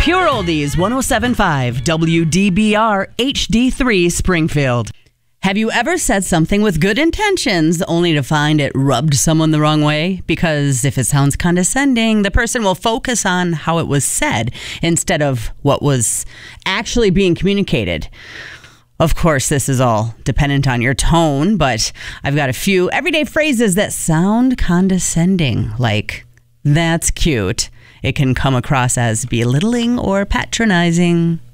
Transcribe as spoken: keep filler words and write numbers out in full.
Pure Oldies, one oh seven point five, W D B R H D three Springfield. Have you ever said something with good intentions only to find it rubbed someone the wrong way? Because if it sounds condescending, the person will focus on how it was said instead of what was actually being communicated. Of course, this is all dependent on your tone, but I've got a few everyday phrases that sound condescending, like, that's cute. It can come across as belittling or patronizing.